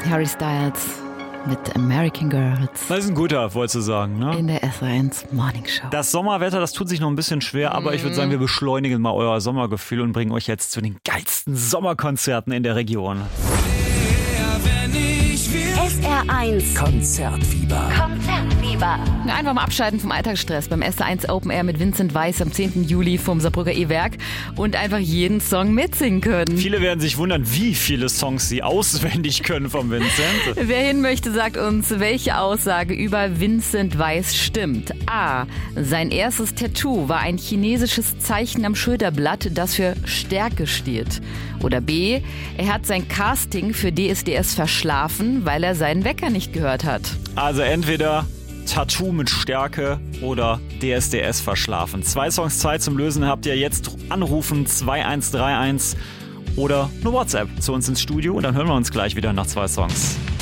Harry Styles mit American Girls. Das ist ein guter, wolltest du sagen, ne? In der SR1 Morning Show. Das Sommerwetter, das tut sich noch ein bisschen schwer, aber ich würde sagen, wir beschleunigen mal euer Sommergefühl und bringen euch jetzt zu den geilsten Sommerkonzerten in der Region. SR1 Konzertfieber. Einfach mal abschalten vom Alltagsstress beim SR1 Open Air mit Vincent Weiss am 10. Juli vom Saarbrücker E-Werk und einfach jeden Song mitsingen können. Viele werden sich wundern, wie viele Songs sie auswendig können vom Vincent. Wer hin möchte, sagt uns, welche Aussage über Vincent Weiss stimmt. A. Sein erstes Tattoo war ein chinesisches Zeichen am Schulterblatt, das für Stärke steht. Oder B. Er hat sein Casting für DSDS verschlafen, weil er seinen Wecker nicht gehört hat. Also entweder Tattoo mit Stärke oder DSDS verschlafen. 2 Songs Zeit zum Lösen habt ihr jetzt. Anrufen 2131 oder eine WhatsApp zu uns ins Studio und dann hören wir uns gleich wieder nach 2 Songs.